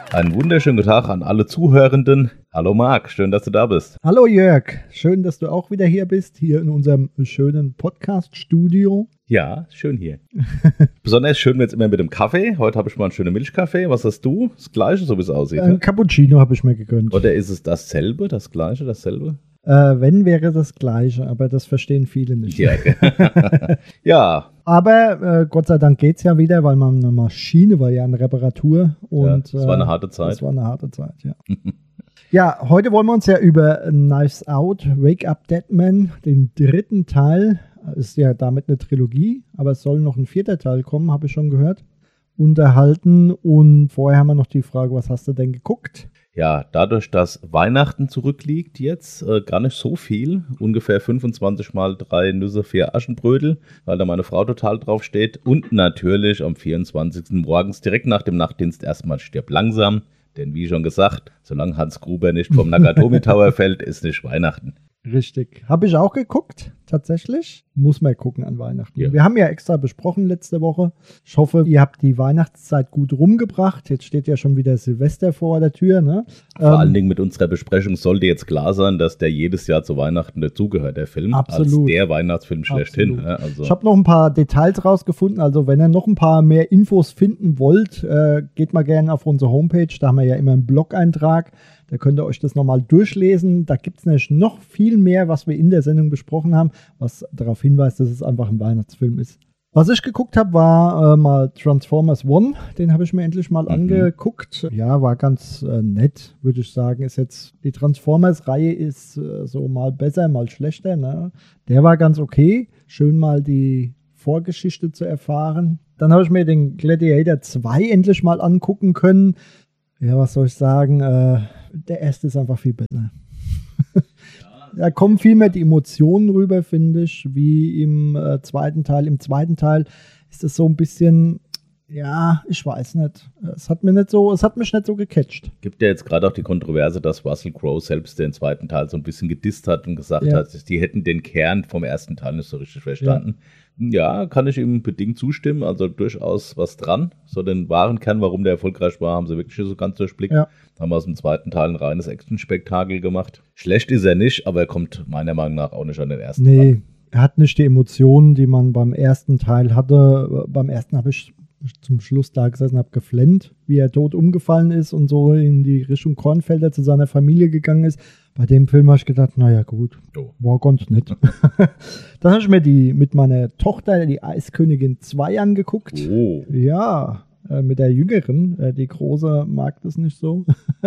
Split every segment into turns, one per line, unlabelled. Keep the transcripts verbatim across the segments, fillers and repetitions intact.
Einen wunderschönen guten Tag an alle Zuhörenden. Hallo Marc, schön, dass du da bist.
Hallo Jörg, schön, dass du auch wieder hier bist, hier in unserem schönen Podcast-Studio.
Ja, schön hier. Besonders schön jetzt immer mit dem Kaffee. Heute habe ich mal einen schönen Milchkaffee. Was hast du? Das Gleiche, so wie es aussieht.
Ein
ne?
Cappuccino habe ich mir gegönnt.
Oder ist es dasselbe, das Gleiche, dasselbe?
Äh, wenn, wäre das Gleiche, aber das verstehen viele nicht.
Ja, ja.
Aber äh, Gott sei Dank geht es ja wieder, weil man eine Maschine war ja in Reparatur. Und,
ja, das war eine
äh,
harte Zeit.
Das war eine harte Zeit, ja. Ja, heute wollen wir uns ja über Knives Out, Wake Up Dead Man, den dritten Teil, ist ja damit eine Trilogie, aber es soll noch ein vierter Teil kommen, habe ich schon gehört, unterhalten. Und vorher haben wir noch die Frage, was hast du denn geguckt?
Ja, dadurch, dass Weihnachten zurückliegt jetzt, äh, gar nicht so viel, ungefähr fünfundzwanzig mal drei Nüsse, vier Aschenbrödel, weil da meine Frau total drauf steht. Und natürlich am vierundzwanzigsten morgens direkt nach dem Nachtdienst erstmal Stirb langsam. Denn wie schon gesagt, solange Hans Gruber nicht vom Nakatomi Tower fällt, ist nicht Weihnachten.
Richtig. Habe ich auch geguckt, tatsächlich. Muss man gucken an Weihnachten.
Ja.
Wir haben ja extra besprochen letzte Woche. Ich hoffe, ihr habt die Weihnachtszeit gut rumgebracht. Jetzt steht ja schon wieder Silvester vor der Tür. Ne?
Vor
ähm,
allen Dingen mit unserer Besprechung sollte jetzt klar sein, dass der jedes Jahr zu Weihnachten dazugehört, der Film.
Absolut.
Als der Weihnachtsfilm schlechthin.
Absolut.
Ja, also.
Ich habe noch ein paar Details rausgefunden. Also wenn ihr noch ein paar mehr Infos finden wollt, äh, geht mal gerne auf unsere Homepage. Da haben wir ja immer einen Blog-Eintrag. Da könnt ihr euch das nochmal durchlesen. Da gibt es nämlich noch viel mehr, was wir in der Sendung besprochen haben, was darauf hinweist, dass es einfach ein Weihnachtsfilm ist. Was ich geguckt habe, war äh, mal Transformers One. Den habe ich mir endlich mal mhm. angeguckt. Ja, war ganz äh, nett, würde ich sagen. Ist jetzt, die Transformers-Reihe ist äh, so mal besser, mal schlechter. Ne? Der war ganz okay. Schön mal die Vorgeschichte zu erfahren. Dann habe ich mir den Gladiator zwei endlich mal angucken können. Ja, was soll ich sagen? Äh, der erste ist einfach viel besser. Da kommen viel mehr die Emotionen rüber, finde ich, wie im äh, zweiten Teil. Im zweiten Teil ist es so ein bisschen, ja, ich weiß nicht. Es hat mir nicht so, es hat mich nicht so gecatcht.
Gibt ja jetzt gerade auch die Kontroverse, dass Russell Crowe selbst den zweiten Teil so ein bisschen gedisst hat und gesagt
Ja.
hat, die hätten den Kern vom ersten Teil nicht so richtig verstanden. Ja, kann ich ihm bedingt zustimmen, also durchaus was dran. So den wahren Kern, warum der erfolgreich war, haben sie wirklich so ganz durchblickt.
Ja.
Haben aus dem zweiten Teil ein reines Action-Spektakel gemacht. Schlecht ist er nicht, aber er kommt meiner Meinung nach auch nicht an den ersten
Nee,
ran.
er hat nicht die Emotionen, die man beim ersten Teil hatte. Beim ersten habe ich zum Schluss da gesessen, habe geflennt, wie er tot umgefallen ist und so in die Richtung Kornfelder zu seiner Familie gegangen ist. Bei dem Film habe ich gedacht, naja gut,
Oh.
war ganz nett. Dann habe ich mir die mit meiner Tochter, die Eiskönigin zwei angeguckt.
Oh.
Ja, äh, mit der Jüngeren. Äh, die Große mag das nicht so.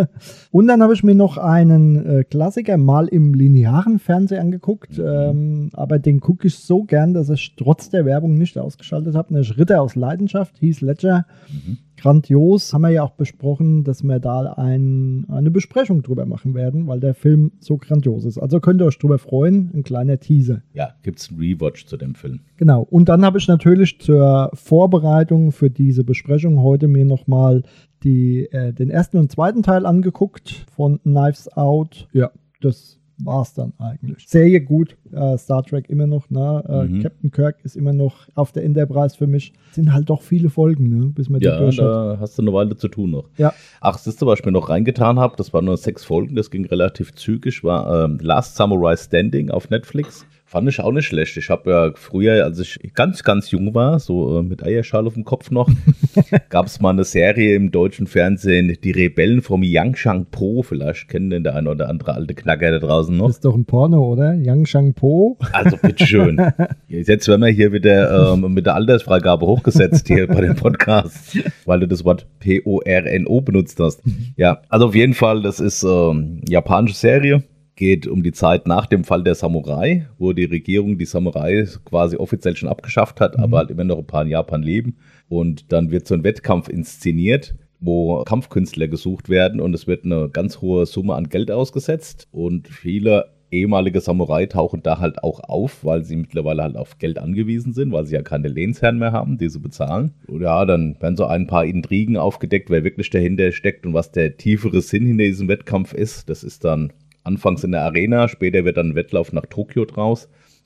Und dann habe ich mir noch einen äh, Klassiker mal im linearen Fernsehen angeguckt.
Mhm.
Ähm, aber den gucke ich so gern, dass ich trotz der Werbung nicht ausgeschaltet habe. Nämlich Ritter aus Leidenschaft, Heath Ledger.
Mhm.
Grandios. Haben wir ja auch besprochen, dass wir da ein, eine Besprechung drüber machen werden, weil der Film so grandios ist. Also könnt ihr euch drüber freuen. Ein kleiner Teaser.
Ja, gibt's einen Rewatch zu dem Film.
Genau. Und dann habe ich natürlich zur Vorbereitung für diese Besprechung heute mir nochmal die, äh, den ersten und zweiten Teil angeguckt von Knives Out. Ja, das war's dann eigentlich. Serie gut. Äh, Star Trek immer noch. Ne? Äh,
Mhm.
Captain Kirk ist immer noch auf der Enterprise für mich. Sind halt doch viele Folgen, ne? Bis man die
Ja,
durch hat.
da hast du eine Weile zu tun noch.
Ja.
Ach, das ist was ich mir noch reingetan habe, das waren nur sechs Folgen, das ging relativ zügig, war ähm, Last Samurai Standing auf Netflix. Fand ich auch nicht schlecht. Ich habe ja früher, als ich ganz, ganz jung war, so äh, mit Eierschal auf dem Kopf noch, gab es mal eine Serie im deutschen Fernsehen, die Rebellen vom Yangshang-Po. Vielleicht kennen den der eine oder andere alte Knacker da draußen noch.
Das ist doch ein Porno, oder? Yang Shang-Po.
Also bitteschön. Jetzt werden wir hier wieder ähm, mit der Altersfreigabe hochgesetzt hier bei dem Podcast, weil du das Wort P O R N O benutzt hast. Ja, also auf jeden Fall, das ist ähm, japanische Serie. Geht um die Zeit nach dem Fall der Samurai, wo die Regierung die Samurai quasi offiziell schon abgeschafft hat,
Mhm.
aber halt immer noch ein paar in Japan leben. Und dann wird so ein Wettkampf inszeniert, wo Kampfkünstler gesucht werden und es wird eine ganz hohe Summe an Geld ausgesetzt. Und viele ehemalige Samurai tauchen da halt auch auf, weil sie mittlerweile halt auf Geld angewiesen sind, weil sie ja keine Lehnsherren mehr haben, die sie bezahlen. Und ja, dann werden so ein paar Intrigen aufgedeckt, wer wirklich dahinter steckt und was der tiefere Sinn hinter diesem Wettkampf ist. Das ist dann anfangs in der Arena, später wird dann ein Wettlauf nach Tokio draus.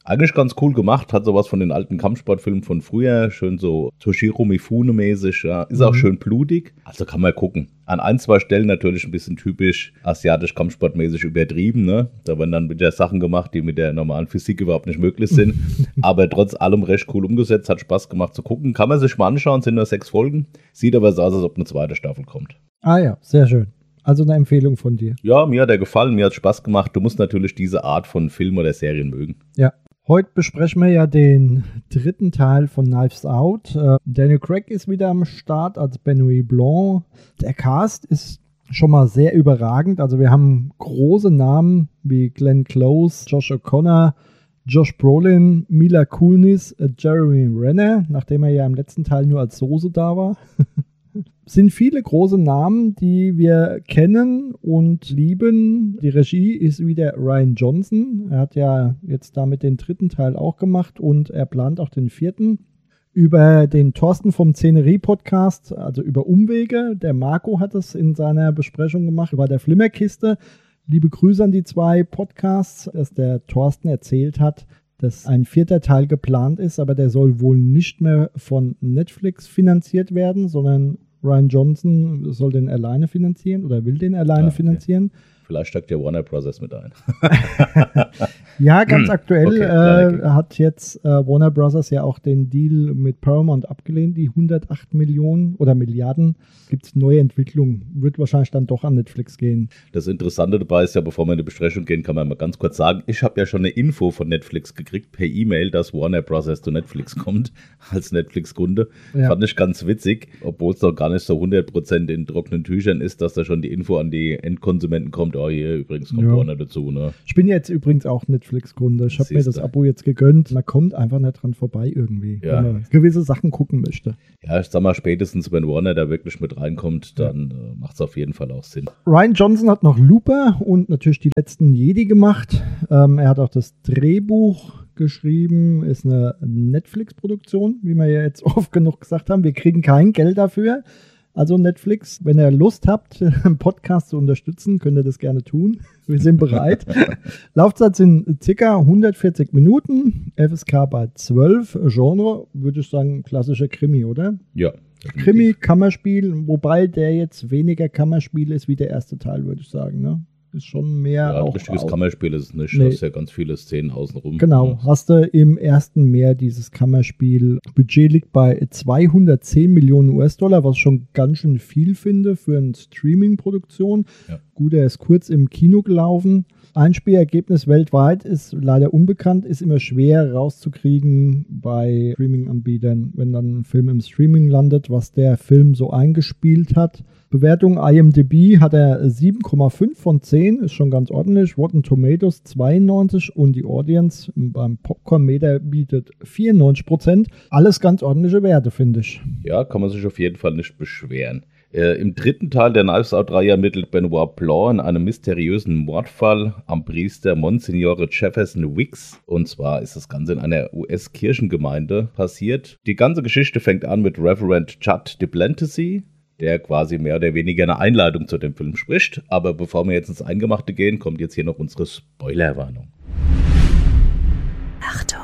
Eigentlich ganz cool gemacht, hat sowas von den alten Kampfsportfilmen von früher, schön so Toshiro Mifune-mäßig, ja. Ist auch
Mhm.
schön blutig, also kann man gucken. An ein, zwei Stellen natürlich ein bisschen typisch asiatisch Kampfsportmäßig übertrieben, ne? Da werden dann wieder Sachen gemacht, die mit der normalen Physik überhaupt nicht möglich sind, aber trotz allem recht cool umgesetzt, hat Spaß gemacht zu gucken. Kann man sich mal anschauen, sind nur sechs Folgen, sieht aber so aus, als ob eine zweite Staffel kommt.
Ah ja, sehr schön. Also eine Empfehlung von dir.
Ja, mir hat er gefallen, mir hat Spaß gemacht. Du musst natürlich diese Art von Film oder Serien mögen.
Ja. Heute besprechen wir ja den dritten Teil von Knives Out. Äh, Daniel Craig ist wieder am Start als Benoit Blanc. Der Cast ist schon mal sehr überragend. Also wir haben große Namen wie Glenn Close, Josh O'Connor, Josh Brolin, Mila Kunis, äh, Jeremy Renner, nachdem er ja im letzten Teil nur als Soße da war. Sind viele große Namen, die wir kennen und lieben. Die Regie ist wieder Rian Johnson. Er hat ja jetzt damit den dritten Teil auch gemacht und er plant auch den vierten. Über den Thorsten vom Szenerie-Podcast, also über Umwege. Der Marco hat es in seiner Besprechung gemacht über der Flimmerkiste. Liebe Grüße an die zwei Podcasts, dass der Thorsten erzählt hat, dass ein vierter Teil geplant ist, aber der soll wohl nicht mehr von Netflix finanziert werden, sondern Rian Johnson soll den alleine finanzieren oder will den alleine
Ah, okay.
finanzieren.
Vielleicht steckt ja Warner Brothers mit ein.
Ja, ganz aktuell
Okay, kleiner
äh, hat jetzt äh, Warner Brothers ja auch den Deal mit Paramount abgelehnt, die hundertacht Millionen oder Milliarden. Gibt es neue Entwicklungen, wird wahrscheinlich dann doch an Netflix gehen.
Das Interessante dabei ist ja, bevor wir in die Besprechung gehen, kann man mal ganz kurz sagen, ich habe ja schon eine Info von Netflix gekriegt per E-Mail, dass Warner Brothers zu Netflix kommt, als Netflix-Kunde.
Ja.
Fand ich ganz witzig, obwohl es doch gar nicht so hundert Prozent in trockenen Tüchern ist, dass da schon die Info an die Endkonsumenten kommt, oh hier übrigens kommt
Ja.
Warner dazu. Ne?
Ich bin jetzt übrigens auch Netflix-Kunde. Ich habe mir
Siehste.
das Abo jetzt gegönnt. Man kommt einfach nicht dran vorbei irgendwie,
Ja.
wenn man gewisse Sachen gucken möchte.
Ja, ich sag mal, spätestens wenn Warner da wirklich mit reinkommt, dann äh, macht es auf jeden Fall auch Sinn.
Rian Johnson hat noch Looper und natürlich die letzten Jedi gemacht. Ähm, er hat auch das Drehbuch geschrieben, ist eine Netflix-Produktion, wie wir ja jetzt oft genug gesagt haben. Wir kriegen kein Geld dafür. Also Netflix, wenn ihr Lust habt, einen Podcast zu unterstützen, könnt ihr das gerne tun. Wir sind bereit. Laufzeit sind ca. hundertvierzig Minuten, F S K bei zwölf, Genre, würde ich sagen, klassischer Krimi, oder?
Ja.
Krimi, Kammerspiel, wobei der jetzt weniger Kammerspiel ist wie der erste Teil, würde ich sagen. Ne? Ist schon mehr
Ja, ein
auch
richtiges
auch-
Kammerspiel ist es nicht.
Nee.
Du hast ja ganz viele Szenen außenrum.
Genau, hast du im ersten mehr dieses Kammerspiel. Budget liegt bei zweihundertzehn Millionen U S-Dollar, was ich schon ganz schön viel finde für eine Streaming-Produktion.
Ja.
Gut, er ist kurz im Kino gelaufen. Einspielergebnis weltweit ist leider unbekannt, ist immer schwer rauszukriegen bei Streaming-Anbietern, wenn dann ein Film im Streaming landet, was der Film so eingespielt hat. Bewertung I M D B hat er sieben Komma fünf von zehn, ist schon ganz ordentlich. Rotten Tomatoes zweiundneunzig und die Audience beim Popcorn-Meter bietet vierundneunzig Prozent. Alles ganz ordentliche Werte, finde ich.
Ja, kann man sich auf jeden Fall nicht beschweren. Äh, Im dritten Teil der Knives Out-Reihe ermittelt Benoit Blanc in einem mysteriösen Mordfall am Priester Monsignore Jefferson Wicks. Und zwar ist das Ganze in einer U S-Kirchengemeinde passiert. Die ganze Geschichte fängt an mit Reverend Judd Duplantis, der quasi mehr oder weniger eine Einleitung zu dem Film spricht. Aber bevor wir jetzt ins Eingemachte gehen, kommt jetzt hier noch unsere Spoilerwarnung.
Achtung,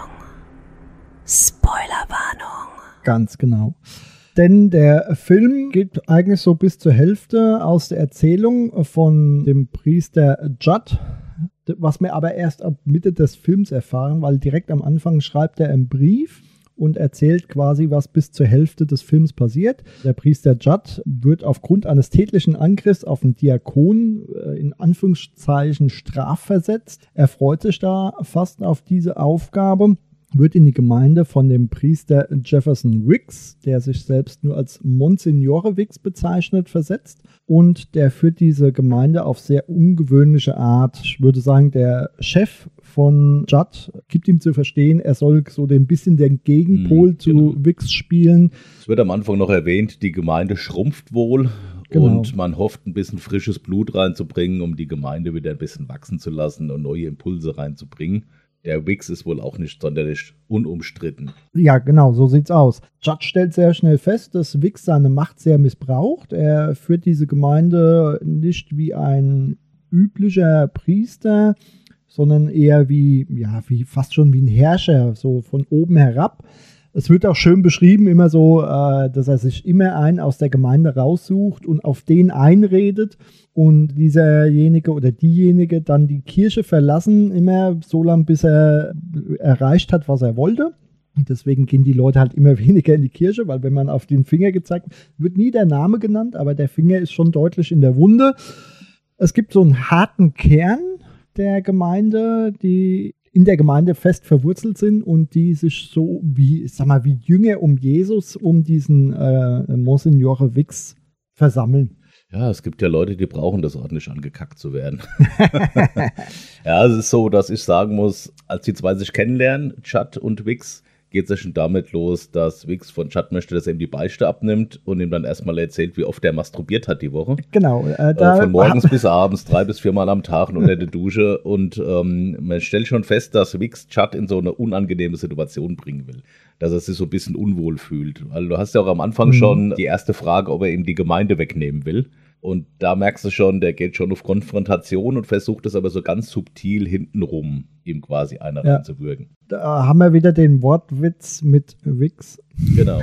Spoilerwarnung.
Ganz genau. Denn der Film geht eigentlich so bis zur Hälfte aus der Erzählung von dem Priester Judd, was wir aber erst ab Mitte des Films erfahren, weil direkt am Anfang schreibt er einen Brief und erzählt quasi, was bis zur Hälfte des Films passiert. Der Priester Judd wird aufgrund eines tätlichen Angriffs auf einen Diakon äh, in Anführungszeichen strafversetzt. Er freut sich da fast auf diese Aufgabe, wird in die Gemeinde von dem Priester Jefferson Wicks, der sich selbst nur als Monsignore Wicks bezeichnet, versetzt. Und der führt diese Gemeinde auf sehr ungewöhnliche Art. Ich würde sagen, der Chef von Judd gibt ihm zu verstehen, er soll so ein bisschen den Gegenpol
Mhm,
zu
genau.
Wicks spielen.
Es wird am Anfang noch erwähnt, die Gemeinde schrumpft wohl.
Genau.
Und man hofft, ein bisschen frisches Blut reinzubringen, um die Gemeinde wieder ein bisschen wachsen zu lassen und neue Impulse reinzubringen. Der Wicks ist wohl auch nicht sonderlich unumstritten.
Ja, genau, so sieht's aus. Judd stellt sehr schnell fest, dass Wicks seine Macht sehr missbraucht. Er führt diese Gemeinde nicht wie ein üblicher Priester, sondern eher wie, ja, wie fast schon wie ein Herrscher, so von oben herab. Es wird auch schön beschrieben, immer so, äh, dass er sich immer einen aus der Gemeinde raussucht und auf den einredet und dieserjenige oder diejenige dann die Kirche verlassen, immer so lange, bis er erreicht hat, was er wollte. Und deswegen gehen die Leute halt immer weniger in die Kirche, weil wenn man auf den Finger gezeigt wird, wird nie der Name genannt, aber der Finger ist schon deutlich in der Wunde. Es gibt so einen harten Kern der Gemeinde, die in der Gemeinde fest verwurzelt sind und die sich so wie, ich sag mal, wie Jünger um Jesus, um diesen äh, Monsignore Wix versammeln.
Ja, es gibt ja Leute, die brauchen das ordentlich angekackt zu werden. Ja, es ist so, dass ich sagen muss, als die zwei sich kennenlernen, Chad und Wix, geht es ja schon damit los, dass Wix von Chad möchte, dass er ihm die Beichte abnimmt und ihm dann erstmal erzählt, wie oft er masturbiert hat die Woche.
Genau.
Äh, da von morgens bis abends, drei bis viermal am Tag und unter der Dusche. Und ähm, man stellt schon fest, dass Wix Chad in so eine unangenehme Situation bringen will. Dass er sich so ein bisschen unwohl fühlt. Weil du hast ja auch am Anfang mhm. schon die erste Frage, ob er ihm die Gemeinde wegnehmen will. Und da merkst du schon, der geht schon auf Konfrontation und versucht es aber so ganz subtil hintenrum, ihm quasi einer
ja.
reinzuwürgen.
Da haben wir wieder den Wortwitz mit Wix.
Genau.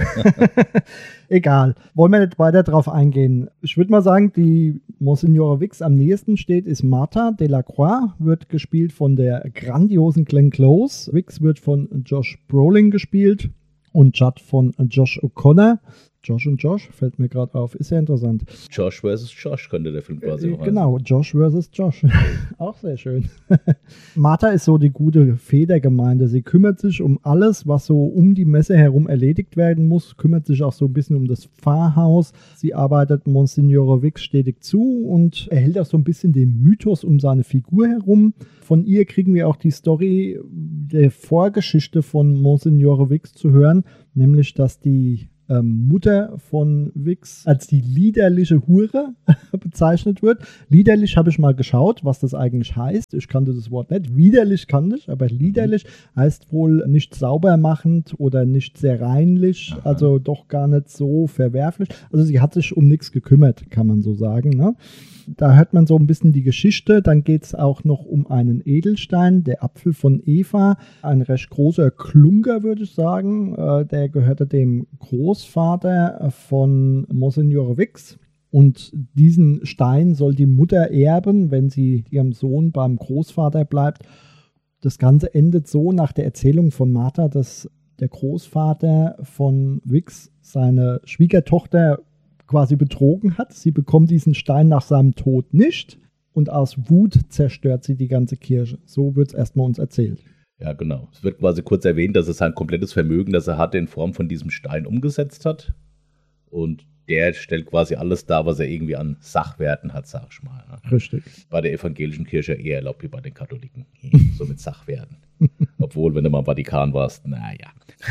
Egal. Wollen wir nicht weiter drauf eingehen. Ich würde mal sagen, die Monsignore Wix am nächsten steht, ist Martha Delacroix, wird gespielt von der grandiosen Glenn Close. Wix wird von Josh Brolin gespielt und Chad von Josh O'Connor. Josh und Josh, fällt mir gerade auf, ist ja interessant.
Josh versus Josh könnte der Film quasi
äh,
auch
Genau, heißen. Josh versus Josh. Auch sehr schön. Martha ist so die gute Fee der Gemeinde. Sie kümmert sich um alles, was so um die Messe herum erledigt werden muss, kümmert sich auch so ein bisschen um das Pfarrhaus. Sie arbeitet Monsignore Wix stetig zu und erhält auch so ein bisschen den Mythos um seine Figur herum. Von ihr kriegen wir auch die Story der Vorgeschichte von Monsignore Wix zu hören, nämlich, dass die Mutter von Wix als die liederliche Hure bezeichnet wird. Liederlich habe ich mal geschaut, was das eigentlich heißt. Ich kannte das Wort nicht. Widerlich kannte ich, aber liederlich heißt wohl nicht saubermachend oder nicht sehr reinlich, Aha. also doch gar nicht so verwerflich. Also sie hat sich um nichts gekümmert, kann man so sagen, ne? Da hört man so ein bisschen die Geschichte. Dann geht es auch noch um einen Edelstein, der Apfel von Eva. Ein recht großer Klunker, würde ich sagen. Äh, der gehörte dem Großvater von Monsignore Wix. Und diesen Stein soll die Mutter erben, wenn sie ihrem Sohn beim Großvater bleibt. Das Ganze endet so nach der Erzählung von Martha, dass der Großvater von Wix seine Schwiegertochter quasi betrogen hat. Sie bekommt diesen Stein nach seinem Tod nicht und aus Wut zerstört sie die ganze Kirche. So wird es erstmal uns erzählt.
Ja, genau. Es wird quasi kurz erwähnt, dass es sein komplettes Vermögen, das er hatte, in Form von diesem Stein umgesetzt hat. Und der stellt quasi alles dar, was er irgendwie an Sachwerten hat, sag ich mal.
Richtig.
Bei der evangelischen Kirche eher erlaubt wie bei den Katholiken. So mit Sachwerten. Obwohl, wenn du mal im Vatikan warst, naja.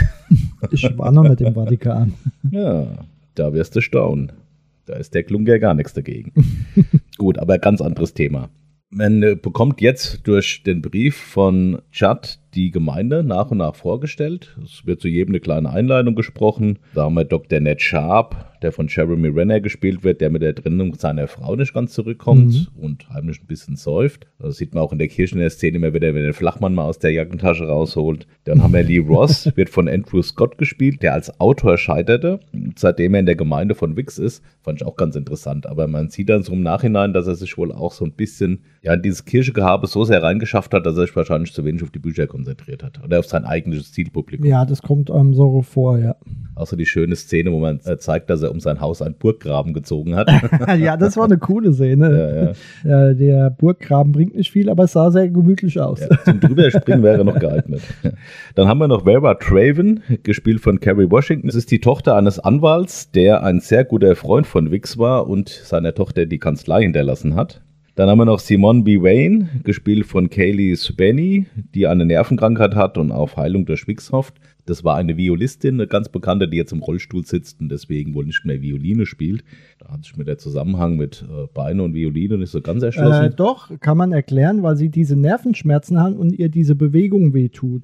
Ich war noch nicht im Vatikan.
Ja. Da wirst du staunen. Da ist der Klunker gar nichts dagegen. Gut, aber ganz anderes Thema. Man äh, bekommt jetzt durch den Brief von Chad die Gemeinde nach und nach vorgestellt. Es wird zu jedem eine kleine Einleitung gesprochen. Da haben wir Doktor Ned Sharp, der von Jeremy Renner gespielt wird, der mit der Trennung seiner Frau nicht ganz zurückkommt mhm. und heimlich ein bisschen säuft. Das sieht man auch in der Kirche in der Szene immer wieder, wenn der Flachmann mal aus der Jackentasche rausholt. Dann haben wir Lee Ross, wird von Andrew Scott gespielt, der als Autor scheiterte, seitdem er in der Gemeinde von Wix ist. Fand ich auch ganz interessant. Aber man sieht dann so im Nachhinein, dass er sich wohl auch so ein bisschen ja, in dieses Kirchegehabe so sehr reingeschafft hat, dass er sich wahrscheinlich zu wenig auf die Bücher konzentriert hat. Oder auf sein eigenes Zielpublikum.
Ja, das kommt einem so vor, ja.
Außer die schöne Szene, wo man äh, zeigt, dass er um sein Haus einen Burggraben gezogen hat.
Ja, das war eine coole Szene. Ja, ja. Ja, der Burggraben bringt nicht viel, aber es sah sehr gemütlich aus.
Ja, zum Drüberspringen wäre noch geeignet. Dann haben wir noch Vera Traven, gespielt von Kerry Washington. Das ist die Tochter eines Anwalts, der ein sehr guter Freund von Wix war und seiner Tochter die Kanzlei hinterlassen hat. Dann haben wir noch Simone B. Wayne, gespielt von Kaylee Spenny, die eine Nervenkrankheit hat und auf Heilung durch Wix hofft. Das war eine Violistin, eine ganz bekannte, die jetzt im Rollstuhl sitzt und deswegen wohl nicht mehr Violine spielt. Da hat sich mir der Zusammenhang mit äh, Beine und Violine nicht so ganz erschlossen.
Äh, doch, kann man erklären, weil sie diese Nervenschmerzen hat und ihr diese Bewegung wehtut.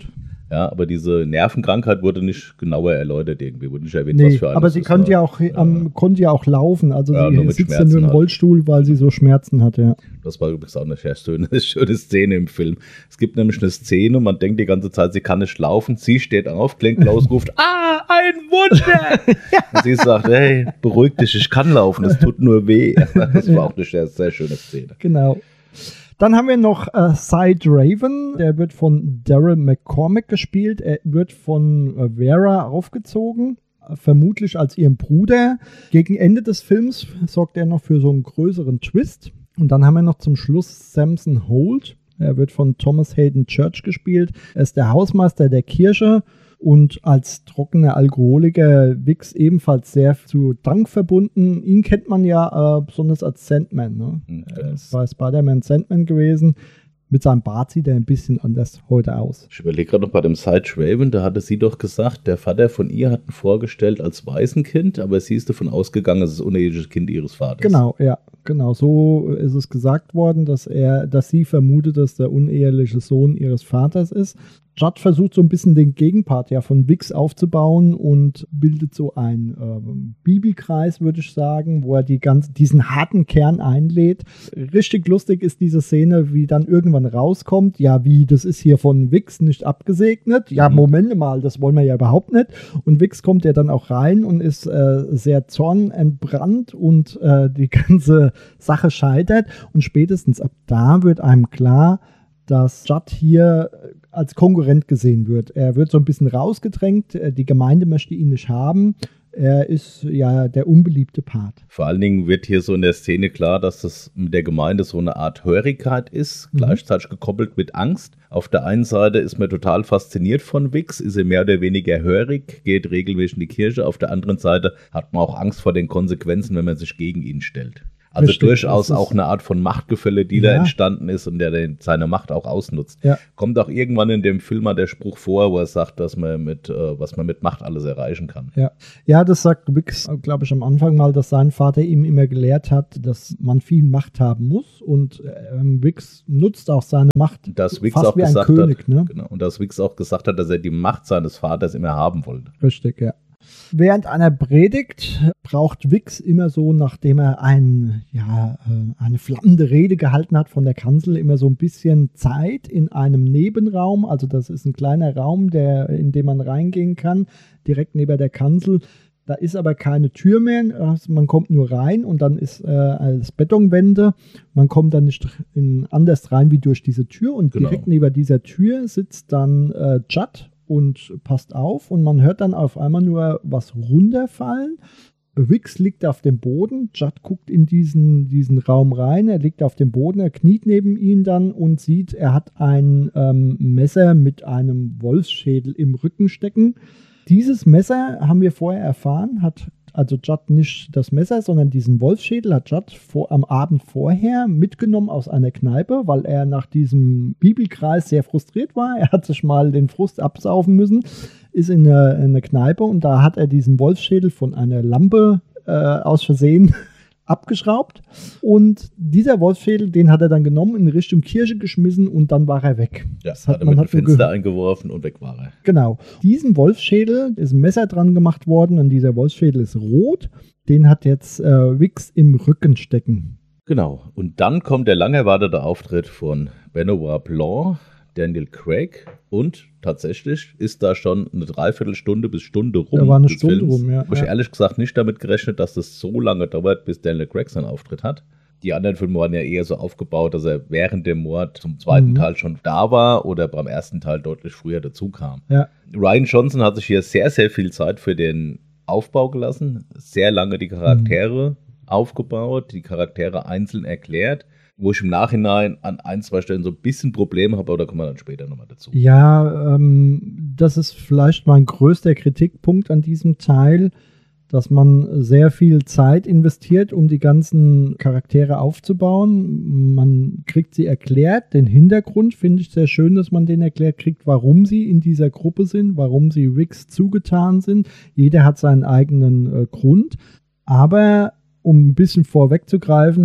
Ja, aber diese Nervenkrankheit wurde nicht genauer erläutert irgendwie, wurde nicht erwähnt,
nee,
was für eine
aber sie
ist,
konnte ja
ja.
auch, ähm, konnte ja auch laufen, also
Ja,
sie
nur mit
sitzt ja
Schmerzen
nur im
halt.
Rollstuhl, weil sie so Schmerzen hat, ja.
Das war übrigens auch eine sehr schöne, schöne Szene im Film. Es gibt nämlich eine Szene, man denkt die ganze Zeit, sie kann nicht laufen, sie steht auf, Glenn Close ruft, ah, ein Wunder! Und sie sagt, hey, beruhig dich, ich kann laufen, das tut nur weh. Das war auch eine sehr, sehr schöne Szene.
Genau. Dann haben wir noch äh, Cy Draven, der wird von Daryl McCormack gespielt. Er wird von äh, Vera aufgezogen, äh, vermutlich als ihrem Bruder. Gegen Ende des Films sorgt er noch für so einen größeren Twist. Und dann haben wir noch zum Schluss Samson Holt. Er wird von Thomas Hayden Church gespielt. Er ist der Hausmeister der Kirche. Und als trockener Alkoholiker Wicks ebenfalls sehr zu Dank verbunden. Ihn kennt man ja äh, besonders als Sandman. Ne? Mhm, er ist bei Spider-Man Sandman gewesen. Mit seinem Bart sieht er ein bisschen anders heute aus.
Ich überlege gerade noch bei dem Cy Draven, da hatte sie doch gesagt, der Vater von ihr hat ihn vorgestellt als Waisenkind, aber sie ist davon ausgegangen, es ist das uneheliche Kind ihres Vaters.
Genau, ja, genau. So ist es gesagt worden, dass er, dass sie vermutet, dass der uneheliche Sohn ihres Vaters ist. Judd versucht so ein bisschen den Gegenpart ja von Wicks aufzubauen und bildet so einen ähm, Bibelkreis, würde ich sagen, wo er die ganze, diesen harten Kern einlädt. Richtig lustig ist diese Szene, wie dann irgendwann rauskommt, ja wie, das ist hier von Wicks nicht abgesegnet. Ja,
Mhm.
Moment mal, das wollen wir ja überhaupt nicht. Und Wicks kommt ja dann auch rein und ist äh, sehr zornentbrannt und äh, die ganze Sache scheitert. Und spätestens ab da wird einem klar, dass Judd hier als Konkurrent gesehen wird. Er wird so ein bisschen rausgedrängt, die Gemeinde möchte ihn nicht haben. Er ist ja der unbeliebte Part.
Vor allen Dingen wird hier so in der Szene klar, dass das mit der Gemeinde so eine Art Hörigkeit ist,
Mhm.
gleichzeitig gekoppelt mit Angst. Auf der einen Seite ist man total fasziniert von Wicks, ist er mehr oder weniger hörig, geht regelmäßig in die Kirche. Auf der anderen Seite hat man auch Angst vor den Konsequenzen, wenn man sich gegen ihn stellt. Also
Richtig,
durchaus
das ist-
auch eine Art von Machtgefälle, die
Ja.
da entstanden ist und der den, seine Macht auch ausnutzt.
Ja.
Kommt auch irgendwann in dem Film mal der Spruch vor, wo er sagt, dass man mit, äh, was man mit Macht alles erreichen kann.
Ja, ja, das sagt Wicks, glaube ich, am Anfang mal, dass sein Vater ihm immer gelehrt hat, dass man viel Macht haben muss. Und ähm, Wicks nutzt auch seine Macht
Dass Wicks
fast
auch
wie ein
gesagt
König.
hat,
Ne?
genau, und dass Wicks auch gesagt hat, dass er die Macht seines Vaters immer haben wollte.
Richtig, ja. Während einer Predigt braucht Wicks immer so, nachdem er ein, ja, äh, eine flammende Rede gehalten hat von der Kanzel, immer so ein bisschen Zeit in einem Nebenraum. Also das ist ein kleiner Raum, der, in den man reingehen kann, direkt neben der Kanzel. Da ist aber keine Tür mehr, also man kommt nur rein und dann ist äh, als Betonwände. Man kommt dann nicht in, anders rein wie durch diese Tür und
Genau.
direkt neben dieser Tür sitzt dann äh, Judd und passt auf und man hört dann auf einmal nur was runterfallen. Wicks liegt auf dem Boden, Judd guckt in diesen, diesen Raum rein, er liegt auf dem Boden, er kniet neben ihn dann und sieht, er hat ein ähm, Messer mit einem Wolfsschädel im Rücken stecken. Dieses Messer, haben wir vorher erfahren, hat also Judd nicht das Messer, sondern diesen Wolfsschädel hat Judd vor, am Abend vorher mitgenommen aus einer Kneipe, weil er nach diesem Bibelkreis sehr frustriert war. Er hat sich mal den Frust absaufen müssen, ist in eine, in eine Kneipe und da hat er diesen Wolfsschädel von einer Lampe äh, aus Versehen abgeschraubt. Und dieser Wolfsschädel, den hat er dann genommen, in Richtung Kirche geschmissen und dann war er weg.
Ja,
Das
hat,
hat
er
man
mit dem
hat nur
Fenster
gehört.
eingeworfen und weg war er.
Genau. Diesen Wolfsschädel ist ein Messer dran gemacht worden und dieser Wolfsschädel ist rot. Den hat jetzt äh, Wicks im Rücken stecken.
Genau. Und dann kommt der lang erwartete Auftritt von Benoit Blanc, Daniel Craig und tatsächlich ist da schon eine Dreiviertelstunde bis Stunde rum.
Da war eine
des
Stunde
Films.
rum, ja.
Habe ich
Ja.
ehrlich gesagt nicht damit gerechnet, dass das so lange dauert, bis Daniel Craig seinen Auftritt hat. Die anderen Filme waren ja eher so aufgebaut, dass er während dem Mord zum zweiten
Mhm.
Teil schon da war oder beim ersten Teil deutlich früher dazu kam.
Ja.
Ryan Johnson hat sich hier sehr, sehr viel Zeit für den Aufbau gelassen, sehr lange die Charaktere
Mhm.
aufgebaut, die Charaktere einzeln erklärt, wo ich im Nachhinein an ein, zwei Stellen so ein bisschen Probleme habe, aber da kommen wir dann später nochmal dazu.
Ja, ähm, das ist vielleicht mein größter Kritikpunkt an diesem Teil, dass man sehr viel Zeit investiert, um die ganzen Charaktere aufzubauen. Man kriegt sie erklärt. Den Hintergrund finde ich sehr schön, dass man den erklärt kriegt, warum sie in dieser Gruppe sind, warum sie Wicks zugetan sind. Jeder hat seinen eigenen äh, Grund. Aber um ein bisschen vorwegzugreifen,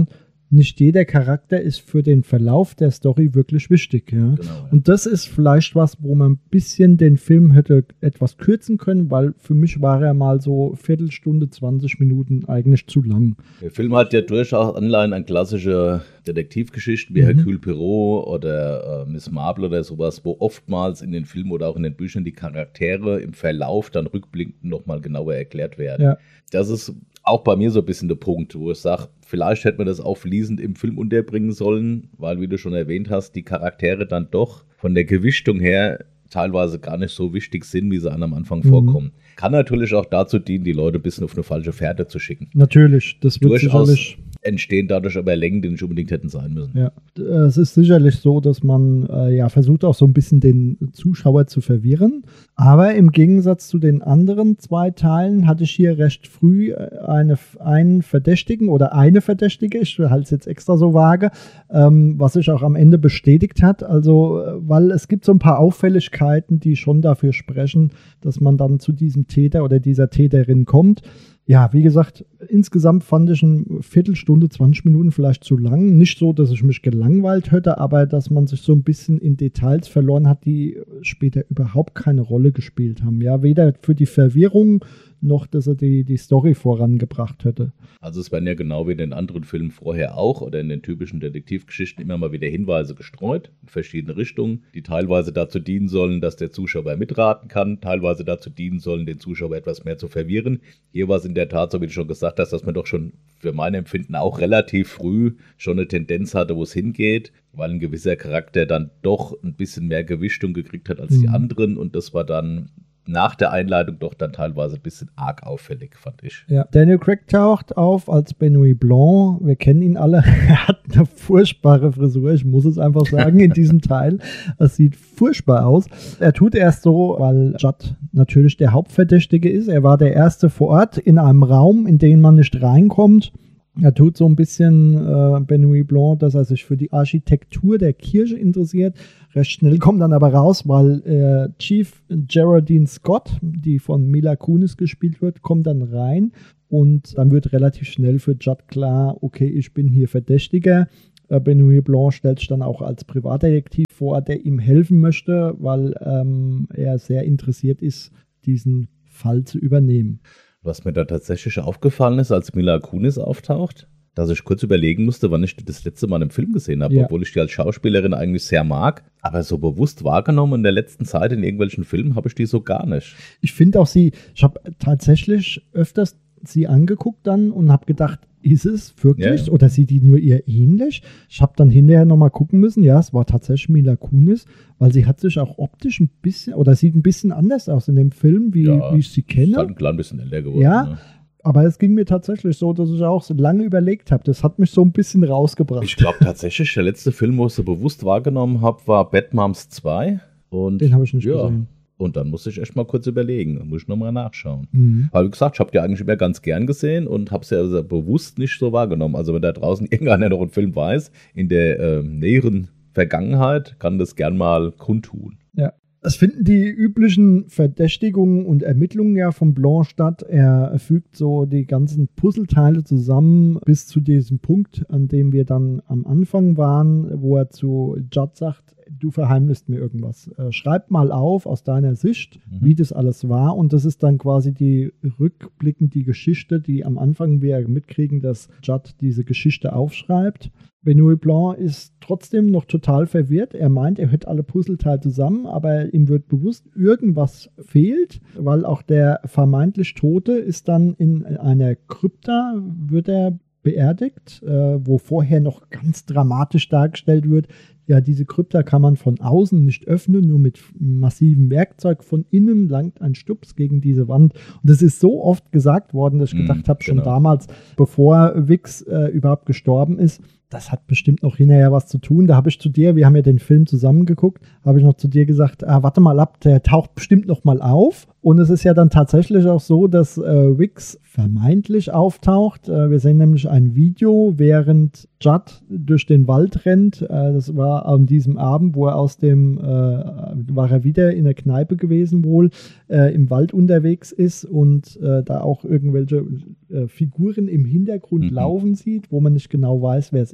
nicht jeder Charakter ist für den Verlauf der Story wirklich wichtig. Ja?
Genau, ja.
Und das ist vielleicht was, wo man ein bisschen den Film hätte etwas kürzen können, weil für mich war er mal so Viertelstunde, zwanzig Minuten eigentlich zu lang.
Der Film hat ja durchaus Anleihen an klassische Detektivgeschichten wie mhm. Hercule Poirot oder äh, Miss Marple oder sowas, wo oftmals in den Filmen oder auch in den Büchern die Charaktere im Verlauf dann rückblickend nochmal genauer erklärt werden.
Ja.
Das ist auch bei mir so ein bisschen der Punkt, wo ich sage, vielleicht hätte man das auch fließend im Film unterbringen sollen, weil, wie du schon erwähnt hast, die Charaktere dann doch von der Gewichtung her teilweise gar nicht so wichtig sind, wie sie an am Anfang mhm. vorkommen. Kann natürlich auch dazu dienen, die Leute ein bisschen auf eine falsche Fährte zu schicken.
Natürlich, das wird
Durchaus
sicherlich...
entstehen dadurch aber Längen, die nicht unbedingt hätten sein müssen.
Ja, es ist sicherlich so, dass man äh, ja versucht auch so ein bisschen den Zuschauer zu verwirren. Aber im Gegensatz zu den anderen zwei Teilen hatte ich hier recht früh eine, einen Verdächtigen oder eine Verdächtige, ich halte es jetzt extra so vage, ähm, was sich auch am Ende bestätigt hat. Also, weil es gibt so ein paar Auffälligkeiten, die schon dafür sprechen, dass man dann zu diesem Täter oder dieser Täterin kommt. Ja, wie gesagt, insgesamt fand ich eine Viertelstunde, zwanzig Minuten vielleicht zu lang. Nicht so, dass ich mich gelangweilt hätte, aber dass man sich so ein bisschen in Details verloren hat, die später überhaupt keine Rolle gespielt haben. Ja, weder für die Verwirrung noch, dass er die, die Story vorangebracht hätte.
Also es werden ja genau wie in den anderen Filmen vorher auch oder in den typischen Detektivgeschichten immer mal wieder Hinweise gestreut in verschiedene Richtungen, die teilweise dazu dienen sollen, dass der Zuschauer mitraten kann, teilweise dazu dienen sollen, den Zuschauer etwas mehr zu verwirren. Hier war es in der Tat, so wie du schon gesagt hast, dass man doch schon für mein Empfinden auch relativ früh schon eine Tendenz hatte, wo es hingeht, weil ein gewisser Charakter dann doch ein bisschen mehr Gewichtung gekriegt hat als mhm. die anderen und das war dann nach der Einleitung doch dann teilweise ein bisschen arg auffällig, fand ich.
Ja. Daniel Craig taucht auf als Benoit Blanc. Wir kennen ihn alle. Er hat eine furchtbare Frisur, ich muss es einfach sagen, in diesem Teil. Es sieht furchtbar aus. Er tut erst so, weil Judd natürlich der Hauptverdächtige ist. Er war der Erste vor Ort in einem Raum, in den man nicht reinkommt. Er tut so ein bisschen äh, Benoit Blanc, dass er sich für die Architektur der Kirche interessiert. Recht schnell kommt dann aber raus, weil äh, Chief Geraldine Scott, die von Mila Kunis gespielt wird, kommt dann rein und dann wird relativ schnell für Judd klar, okay, ich bin hier Verdächtiger. Äh, Benoit Blanc stellt sich dann auch als Privatdetektiv vor, der ihm helfen möchte, weil ähm, er sehr interessiert ist, diesen Fall zu übernehmen.
Was mir da tatsächlich aufgefallen ist, als Mila Kunis auftaucht, dass ich kurz überlegen musste, wann ich die das letzte Mal im Film gesehen habe, ja. obwohl ich die als Schauspielerin eigentlich sehr mag. Aber so bewusst wahrgenommen in der letzten Zeit in irgendwelchen Filmen habe ich die so gar nicht.
Ich finde auch sie, ich habe tatsächlich öfters sie angeguckt dann und habe gedacht, ist es wirklich? Ja. Oder sieht die nur ihr ähnlich? Ich habe dann hinterher nochmal gucken müssen. Ja, es war tatsächlich Mila Kunis, weil sie hat sich auch optisch ein bisschen, oder sieht ein bisschen anders aus in dem Film, wie,
ja,
wie ich sie kenne.
Ist halt ein klein bisschen älter geworden.
Ja,
ne?
Aber es ging mir tatsächlich so, dass ich auch so lange überlegt habe. Das hat mich so ein bisschen rausgebracht.
Ich glaube tatsächlich, der letzte Film, wo ich so bewusst wahrgenommen habe, war Bad Moms zwei. Und
den habe ich nicht
ja.
gesehen.
Und dann musste ich echt mal kurz überlegen. Dann muss ich nochmal nachschauen.
Mhm.
Aber wie gesagt, ich habe die eigentlich immer ganz gern gesehen und habe es ja also bewusst nicht so wahrgenommen. Also wenn da draußen irgendeiner noch einen Film weiß, in der äh, näheren Vergangenheit, kann das gern mal kundtun.
Ja. Es finden die üblichen Verdächtigungen und Ermittlungen ja von Blanc statt. Er fügt so die ganzen Puzzleteile zusammen bis zu diesem Punkt, an dem wir dann am Anfang waren, wo er zu Judd sagt, du verheimlichst mir irgendwas. Äh, schreib mal auf aus deiner Sicht, mhm. wie das alles war. Und das ist dann quasi die rückblickend die Geschichte, die am Anfang wir mitkriegen, dass Judd diese Geschichte aufschreibt. Benoit Blanc ist trotzdem noch total verwirrt. Er meint, er hört alle Puzzleteile zusammen, aber ihm wird bewusst, irgendwas fehlt, weil auch der vermeintlich Tote ist dann in einer Krypta, wird er beerdigt, äh, wo vorher noch ganz dramatisch dargestellt wird, ja, diese Krypta kann man von außen nicht öffnen, nur mit massivem Werkzeug. Von innen langt ein Stups gegen diese Wand. Und das ist so oft gesagt worden, dass ich gedacht habe, schon genau. damals, bevor Wix äh, überhaupt gestorben ist, das hat bestimmt noch hinterher was zu tun. Da habe ich zu dir, wir haben ja den Film zusammen geguckt, habe ich noch zu dir gesagt, ah, warte mal ab, der taucht bestimmt noch mal auf. Und es ist ja dann tatsächlich auch so, dass äh, Wix vermeintlich auftaucht. Äh, wir sehen nämlich ein Video, während Judd durch den Wald rennt. Äh, das war an diesem Abend, wo er aus dem, äh, war er wieder in der Kneipe gewesen wohl, äh, im Wald unterwegs ist und äh, da auch irgendwelche äh, Figuren im Hintergrund mhm. laufen sieht, wo man nicht genau weiß, wer es ist.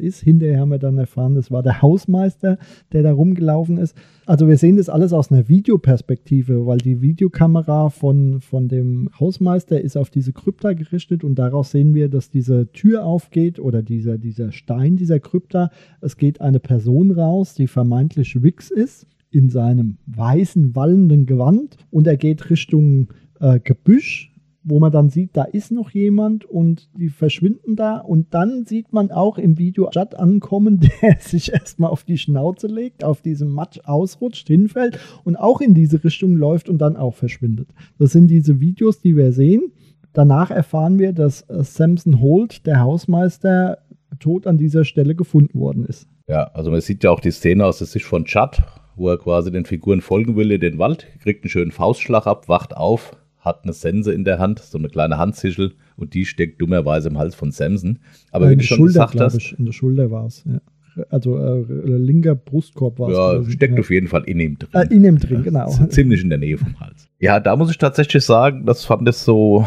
ist. Hinterher haben wir dann erfahren, das war der Hausmeister, der da rumgelaufen ist. Also wir sehen das alles aus einer Videoperspektive, weil die Videokamera von, von dem Hausmeister ist auf diese Krypta gerichtet und daraus sehen wir, dass diese Tür aufgeht oder dieser, dieser Stein dieser Krypta. Es geht eine Person raus, die vermeintlich Wix ist, in seinem weißen, wallenden Gewand und er geht Richtung äh, Gebüsch, wo man dann sieht, da ist noch jemand und die verschwinden da und dann sieht man auch im Video Judd ankommen, der sich erstmal auf die Schnauze legt, auf diesem Matsch ausrutscht, hinfällt und auch in diese Richtung läuft und dann auch verschwindet. Das sind diese Videos, die wir sehen. Danach erfahren wir, dass äh, Samson Holt, der Hausmeister, tot an dieser Stelle gefunden worden ist.
Ja, also man sieht ja auch die Szene aus der Sicht von Judd, wo er quasi den Figuren folgen will in den Wald, kriegt einen schönen Faustschlag ab, wacht auf, hat eine Sense in der Hand, so eine kleine Handsichel und die steckt dummerweise im Hals von Samson. Aber
ja,
wie du schon
Schulter,
gesagt hast...
Ich, in der Schulter war es, ja. Also äh, linker Brustkorb war es.
Ja,
gewesen.
steckt
ja.
auf jeden Fall in ihm drin.
Äh, in ihm drin, genau.
Ziemlich in der Nähe vom Hals. Ja, da muss ich tatsächlich sagen, das fand ich so,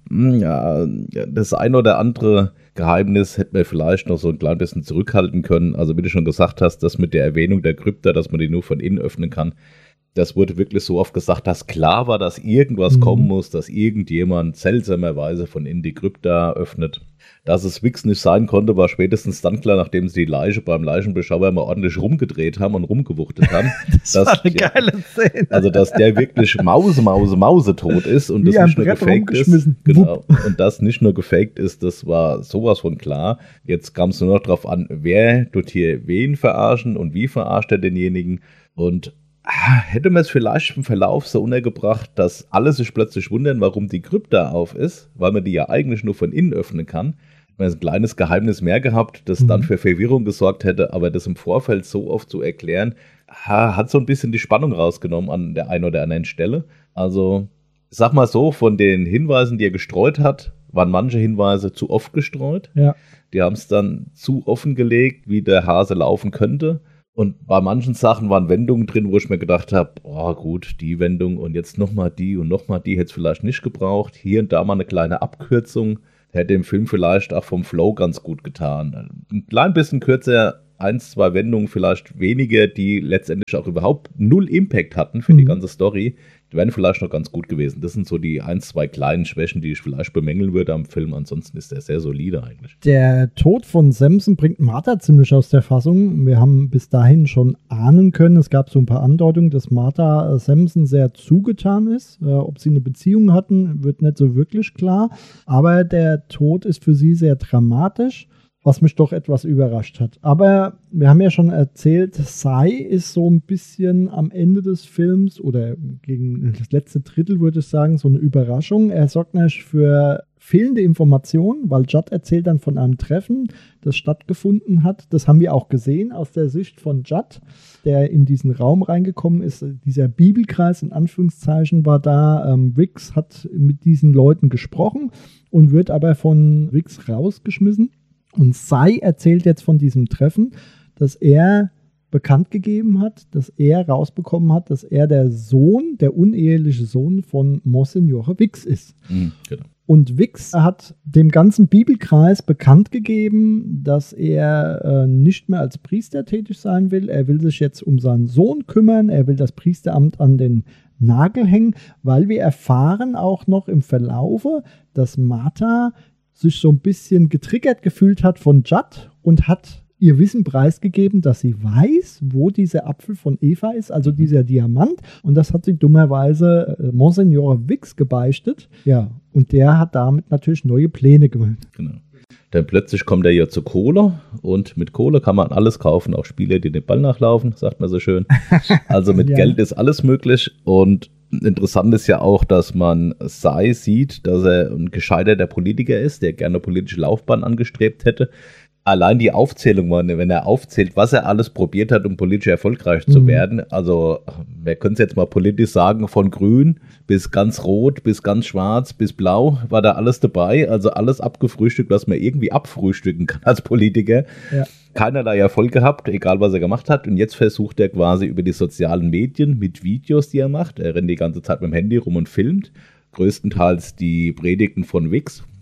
ja, das ein oder andere Geheimnis hätte man vielleicht noch so ein klein bisschen zurückhalten können. Also wie du schon gesagt hast, das mit der Erwähnung der Krypta, dass man die nur von innen öffnen kann, das wurde wirklich so oft gesagt, dass klar war, dass irgendwas mhm. kommen muss, dass irgendjemand seltsamerweise von innen die Krypta öffnet. Dass es Wix nicht sein konnte, war spätestens dann klar, nachdem sie die Leiche beim Leichenbeschauer mal ordentlich rumgedreht haben und rumgewuchtet haben.
das dass, war eine ja, geile Szene.
Also, dass der wirklich Mause, Mause, Mause tot ist und
Wie
das nicht nur
Brett
gefaked ist. Genau. Und das nicht nur gefaked ist, das war sowas von klar. Jetzt kam es nur noch drauf an, wer tut hier wen verarschen und wie verarscht er denjenigen. Und hätte man es vielleicht im Verlauf so untergebracht, dass alle sich plötzlich wundern, warum die Krypta auf ist, weil man die ja eigentlich nur von innen öffnen kann. Man hat ein kleines Geheimnis mehr gehabt, das mhm. dann für Verwirrung gesorgt hätte, aber das im Vorfeld so oft zu erklären, hat so ein bisschen die Spannung rausgenommen an der einen oder anderen Stelle. Also, sag mal so, von den Hinweisen, die er gestreut hat, waren manche Hinweise zu oft gestreut.
Ja.
Die haben es dann zu offengelegt, wie der Hase laufen könnte. Und bei manchen Sachen waren Wendungen drin, wo ich mir gedacht habe, oh gut, die Wendung und jetzt nochmal die und nochmal die hätte es vielleicht nicht gebraucht. Hier und da mal eine kleine Abkürzung, hätte dem Film vielleicht auch vom Flow ganz gut getan. Ein klein bisschen kürzer, eins, zwei Wendungen, vielleicht weniger, die letztendlich auch überhaupt null Impact hatten für mhm. die ganze Story. Die wären vielleicht noch ganz gut gewesen. Das sind so die ein, zwei kleinen Schwächen, die ich vielleicht bemängeln würde am Film. Ansonsten ist der sehr solide eigentlich.
Der Tod von Samson bringt Martha ziemlich aus der Fassung. Wir haben bis dahin schon ahnen können, es gab so ein paar Andeutungen, dass Martha Samson sehr zugetan ist. Äh, ob sie eine Beziehung hatten, wird nicht so wirklich klar. Aber der Tod ist für sie sehr dramatisch, was mich doch etwas überrascht hat. Aber wir haben ja schon erzählt, Sai ist so ein bisschen am Ende des Films oder gegen das letzte Drittel, würde ich sagen, so eine Überraschung. Er sorgt nämlich für fehlende Informationen, weil Judd erzählt dann von einem Treffen, das stattgefunden hat. Das haben wir auch gesehen aus der Sicht von Judd, der in diesen Raum reingekommen ist. Dieser Bibelkreis in Anführungszeichen war da. Ähm, Wix hat mit diesen Leuten gesprochen und wird aber von Wix rausgeschmissen. Und Sai erzählt jetzt von diesem Treffen, dass er bekannt gegeben hat, dass er rausbekommen hat, dass er der Sohn, der uneheliche Sohn von Monsignore Wix ist.
Mhm, genau.
Und Wix hat dem ganzen Bibelkreis bekannt gegeben, dass er äh, nicht mehr als Priester tätig sein will. Er will sich jetzt um seinen Sohn kümmern. Er will das Priesteramt an den Nagel hängen, weil wir erfahren auch noch im Verlaufe, dass Martha sich so ein bisschen getriggert gefühlt hat von Judd und hat ihr Wissen preisgegeben, dass sie weiß, wo dieser Apfel von Eva ist, also dieser Diamant. Und das hat sie dummerweise äh, Monsignore Wix gebeichtet. Ja, und der hat damit natürlich neue Pläne gemacht.
Genau. Dann plötzlich kommt er ja zu Kohle und mit Kohle kann man alles kaufen, auch Spieler, die den Ball nachlaufen, sagt man so schön. Also mit ja. Geld ist alles möglich und interessant ist ja auch, dass man Sai sieht, dass er ein gescheiterter Politiker ist, der gerne eine politische Laufbahn angestrebt hätte. Allein die Aufzählung, wenn er aufzählt, was er alles probiert hat, um politisch erfolgreich zu mhm. werden. Also wir können es jetzt mal politisch sagen, von grün bis ganz rot, bis ganz schwarz, bis blau war da alles dabei. Also alles abgefrühstückt, was man irgendwie abfrühstücken kann als Politiker. Ja. Keinerlei Erfolg gehabt, egal was er gemacht hat. Und jetzt versucht er quasi über die sozialen Medien mit Videos, die er macht. Er rennt die ganze Zeit mit dem Handy rum und filmt. Größtenteils die Predigten von Wix.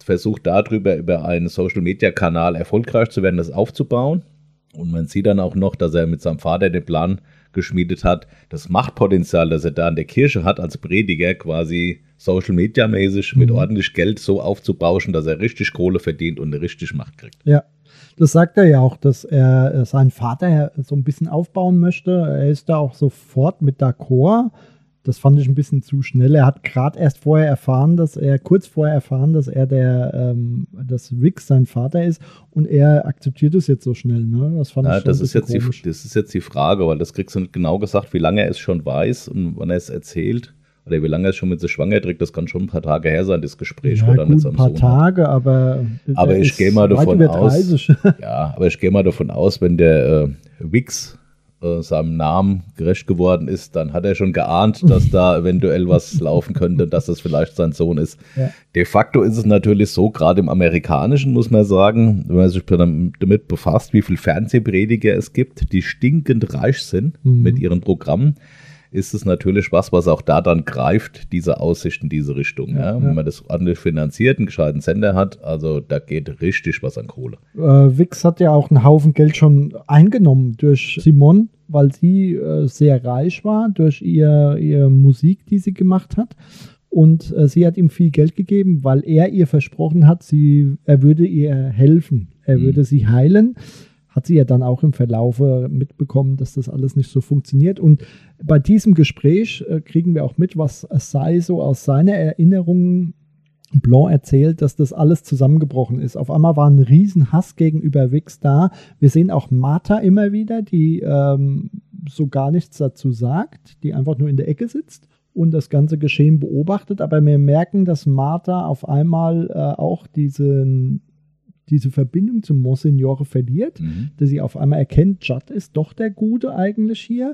versucht darüber, über einen Social-Media-Kanal erfolgreich zu werden, das aufzubauen. Und man sieht dann auch noch, dass er mit seinem Vater den Plan geschmiedet hat, das Machtpotenzial, das er da in der Kirche hat, als Prediger quasi Social-Media-mäßig mit mhm. ordentlich Geld so aufzubauschen, dass er richtig Kohle verdient und eine richtig Macht kriegt.
Ja, das sagt er ja auch, dass er seinen Vater so ein bisschen aufbauen möchte. Er ist da auch sofort mit d'accord. Das fand ich ein bisschen zu schnell. Er hat gerade erst vorher erfahren, dass er, kurz vorher erfahren, dass er der, ähm, dass Wicks sein Vater ist und er akzeptiert es jetzt so schnell. Ne? Das fand
ja,
ich
das ist jetzt die, das ist jetzt die Frage, weil das kriegst du nicht genau gesagt, wie lange er es schon weiß und wann er es erzählt. Oder wie lange er es schon mit sich schwanger trägt, das kann schon ein paar Tage her sein, das Gespräch,
ja,
wo er
gut,
mit seinem
ein paar
Sohn
Tage,
hat.
aber
aber ich gehe mal davon aus, ja, aber ich gehe mal davon aus, wenn der äh, Wicks äh, seinem Namen gerecht geworden ist, dann hat er schon geahnt, dass da eventuell was laufen könnte, dass das vielleicht sein Sohn ist. Ja. De facto ist es natürlich so, gerade im Amerikanischen muss man sagen, wenn man sich damit befasst, wie viele Fernsehprediger es gibt, die stinkend reich sind mhm. mit ihren Programmen, ist es natürlich was, was auch da dann greift, diese Aussicht in diese Richtung. Ja, ja. Wenn man das ordentlich finanziert, einen gescheiten Sender hat, also da geht richtig was an Kohle.
Äh, Wicks hat ja auch einen Haufen Geld schon eingenommen durch Simone, weil sie äh, sehr reich war, durch ihr, ihre Musik, die sie gemacht hat. Und äh, sie hat ihm viel Geld gegeben, weil er ihr versprochen hat, sie, er würde ihr helfen, er mhm. würde sie heilen. Hat sie ja dann auch im Verlaufe mitbekommen, dass das alles nicht so funktioniert. Und bei diesem Gespräch äh, kriegen wir auch mit, was Sy so aus seiner Erinnerung Blanc erzählt, dass das alles zusammengebrochen ist. Auf einmal war ein Riesenhass gegenüber Wicks da. Wir sehen auch Martha immer wieder, die ähm, so gar nichts dazu sagt, die einfach nur in der Ecke sitzt und das ganze Geschehen beobachtet. Aber wir merken, dass Martha auf einmal äh, auch diesen diese Verbindung zum Monsignore verliert, mhm. dass sie auf einmal erkennt, Judd ist doch der Gute eigentlich hier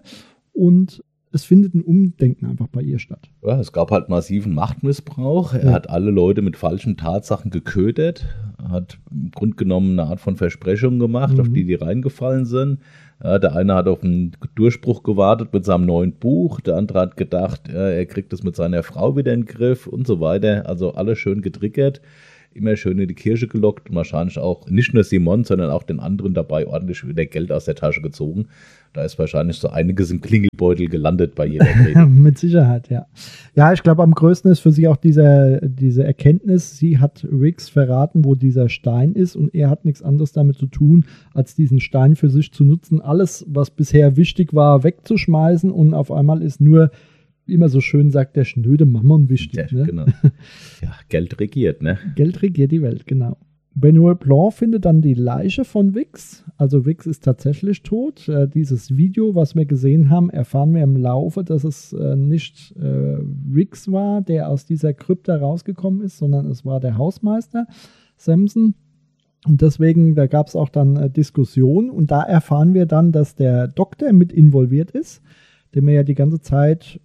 und es findet ein Umdenken einfach bei ihr statt.
Ja, es gab halt massiven Machtmissbrauch. Er ja. hat alle Leute mit falschen Tatsachen geködert, hat im Grunde genommen eine Art von Versprechung gemacht, mhm. auf die die reingefallen sind. Ja, der eine hat auf einen Durchbruch gewartet mit seinem neuen Buch, der andere hat gedacht, er kriegt es mit seiner Frau wieder in den Griff und so weiter. Also alles schön getriggert. Immer schön in die Kirche gelockt und wahrscheinlich auch nicht nur Simon, sondern auch den anderen dabei ordentlich wieder Geld aus der Tasche gezogen. Da ist wahrscheinlich so einiges im Klingelbeutel gelandet bei jeder Predigt.
Mit Sicherheit, ja. Ja, ich glaube, am größten ist für sie auch diese, diese Erkenntnis, sie hat Wicks verraten, wo dieser Stein ist und er hat nichts anderes damit zu tun, als diesen Stein für sich zu nutzen, alles, was bisher wichtig war, wegzuschmeißen und auf einmal ist nur, wie immer so schön sagt, der schnöde Mammon wichtig.
Ja,
ne?
Genau. Ja, Geld regiert, ne?
Geld regiert die Welt, genau. Benoit Blanc findet dann die Leiche von Wicks. Also Wicks ist tatsächlich tot. Äh, dieses Video, was wir gesehen haben, erfahren wir im Laufe, dass es äh, nicht äh, Wicks war, der aus dieser Krypta rausgekommen ist, sondern es war der Hausmeister Samson. Und deswegen, da gab es auch dann äh, Diskussionen. Und da erfahren wir dann, dass der Doktor mit involviert ist, den man ja die ganze Zeit